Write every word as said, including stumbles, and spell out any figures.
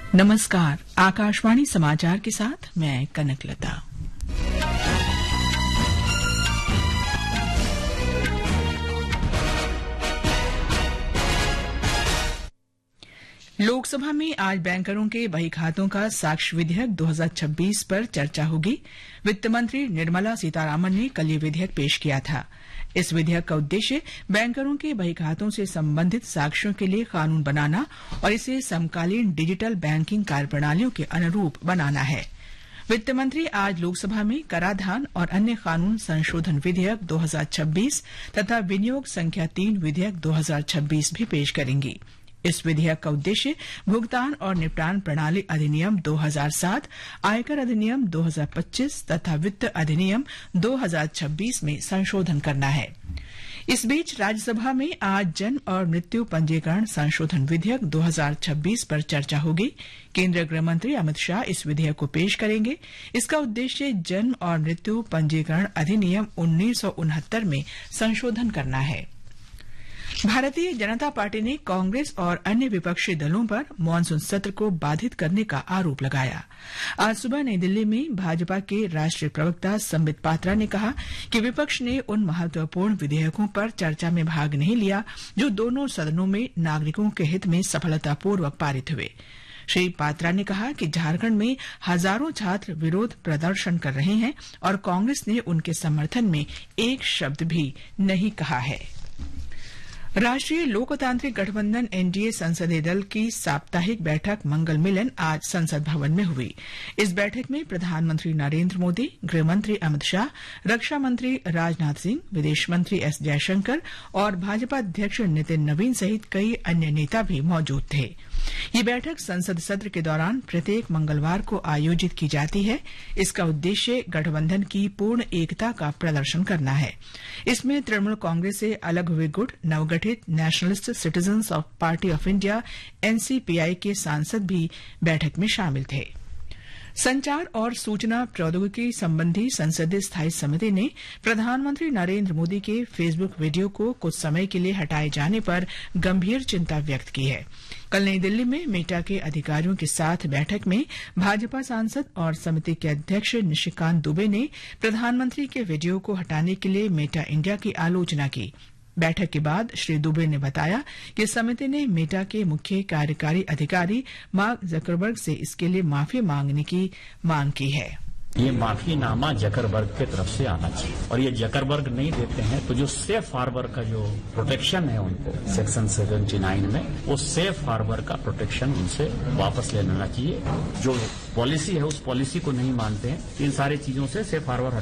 नमस्कार, आकाशवाणी समाचार के साथ मैं कनकलता। लोकसभा में आज बैंकरों के बही खातों का साक्ष्य विधेयक दो हज़ार छब्बीस पर चर्चा होगी। वित्त मंत्री निर्मला सीतारामन ने कल ये विधेयक पेश किया था। इस विधेयक का उद्देश्य बैंकरों के बही खातों से संबंधित साक्ष्यों के लिए कानून बनाना और इसे समकालीन डिजिटल बैंकिंग कार्यप्रणालियों के अनुरूप बनाना है। वित्त मंत्री आज लोकसभा में कराधान और अन्य कानून संशोधन विधेयक दो हज़ार छब्बीस तथा विनियोग संख्या तीन विधेयक दो हज़ार छब्बीस भी पेश करेंगी। इस विधेयक का उद्देश्य भुगतान और निपटान प्रणाली अधिनियम दो हज़ार सात, आयकर अधिनियम दो हज़ार पच्चीस तथा वित्त अधिनियम दो हज़ार छब्बीस में संशोधन करना है। इस बीच राज्यसभा में आज जन्म और मृत्यु पंजीकरण संशोधन विधेयक दो हज़ार छब्बीस पर चर्चा होगी। केंद्रीय गृह मंत्री अमित शाह इस विधेयक को पेश करेंगे। इसका उद्देश्य जन्म और मृत्यु पंजीकरण अधिनियम उन्नीस सौ उनहत्तर में संशोधन करना है। भारतीय जनता पार्टी ने कांग्रेस और अन्य विपक्षी दलों पर मानसून सत्र को बाधित करने का आरोप लगाया। आज सुबह नई दिल्ली में भाजपा के राष्ट्रीय प्रवक्ता संबित पात्रा ने कहा कि विपक्ष ने उन महत्वपूर्ण विधेयकों पर चर्चा में भाग नहीं लिया जो दोनों सदनों में नागरिकों के हित में सफलतापूर्वक पारित हुए। श्री पात्रा ने कहा कि झारखंड में हजारों छात्र विरोध प्रदर्शन कर रहे हैं और कांग्रेस ने उनके समर्थन में एक शब्द भी नहीं कहा है। राष्ट्रीय लोकतांत्रिक गठबंधन एनडीए संसदीय दल की साप्ताहिक बैठक मंगल मिलन आज संसद भवन में हुई। इस बैठक में प्रधानमंत्री नरेंद्र मोदी, गृह मंत्री अमित शाह, रक्षा मंत्री राजनाथ सिंह, विदेश मंत्री एस जयशंकर और भाजपा अध्यक्ष नितिन नवीन सहित कई अन्य नेता भी मौजूद थे। ये बैठक संसद सत्र के दौरान प्रत्येक मंगलवार को आयोजित की जाती है। इसका उद्देश्य गठबंधन की पूर्ण एकता का प्रदर्शन करना है। इसमें तृणमूल कांग्रेस से अलग हुए गुट, नवगठित nationalist citizens of party of India NCPI के सांसद भी बैठक में शामिल थे। संचार और सूचना प्रौद्योगिकी संबंधी संसदीय स्थायी समिति ने प्रधानमंत्री नरेंद्र मोदी के फेसबुक वीडियो को कुछ समय के लिए हटाए जाने पर गंभीर चिंता व्यक्त की है। कल नई दिल्ली में मेटा के अधिकारियों के साथ बैठक में भाजपा सांसद और समिति के अध्यक्ष निशिकांत दुबे ने प्रधानमंत्री के वीडियो को हटाने के लिए मेटा इंडिया की आलोचना की। बैठक के बाद श्री दुबे ने बताया कि समिति ने मेटा के मुख्य कार्यकारी अधिकारी मार्क जकरबर्ग से इसके लिए माफी मांगने की मांग की है। ये माफीनामा जकरबर्ग की तरफ से आना चाहिए और ये जकरबर्ग नहीं देते हैं तो जो सेफ हार्बर का जो प्रोटेक्शन है उनको सेक्शन उन्यासी में, वो सेफ हार्बर का प्रोटेक्शन उनसे वापस ले लेना चाहिए। जो पॉलिसी है उस पॉलिसी को नहीं मानते हैं, इन सारी चीजों से सेफ हार्बर